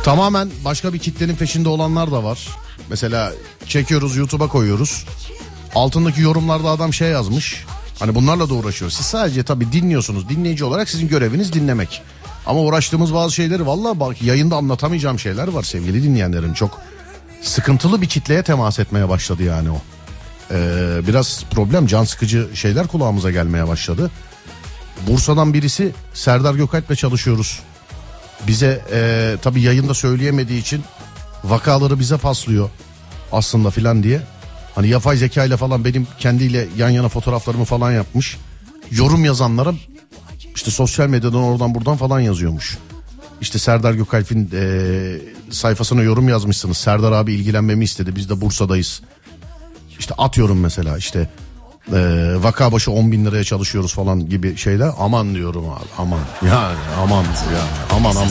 Tamamen başka bir kitlenin peşinde olanlar da var. Mesela çekiyoruz, YouTube'a koyuyoruz. Altındaki yorumlarda adam şey yazmış. Hani bunlarla da uğraşıyoruz. Siz sadece tabii dinliyorsunuz. Dinleyici olarak sizin göreviniz dinlemek. Ama uğraştığımız bazı şeyleri vallahi bak yayında anlatamayacağım şeyler var sevgili dinleyenlerim. Çok sıkıntılı bir kitleye temas etmeye başladı yani o. Biraz problem, can sıkıcı şeyler kulağımıza gelmeye başladı. Bursa'dan birisi, Serdar Gökalp'le çalışıyoruz. Bize tabii yayında söyleyemediği için vakaları bize paslıyor aslında filan diye. Hani yapay zeka ile falan benim kendiyle yan yana fotoğraflarımı falan yapmış. Yorum yazanlara işte sosyal medyadan oradan buradan falan yazıyormuş. İşte Serdar Gökalp'in sayfasına yorum yazmışsınız. Serdar abi ilgilenmemi istedi. Biz de Bursa'dayız. İşte atıyorum mesela işte vaka başı 10.000 liraya çalışıyoruz falan gibi şeyler. Aman diyorum abi, aman yani aman yani aman.